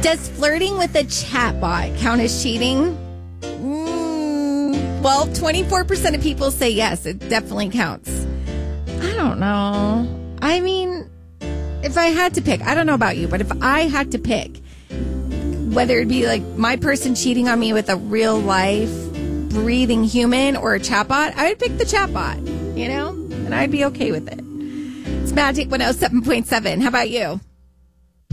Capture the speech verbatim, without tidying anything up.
Does flirting with a chatbot count as cheating? Mm, well, twenty-four percent of people say yes, it definitely counts. I don't know. I mean, if I had to pick, I don't know about you, but if I had to pick, whether it'd be like my person cheating on me with a real life, breathing human or a chatbot, I would pick the chatbot, you know? And I'd be okay with it. It's Magic one oh seven point seven. How about you?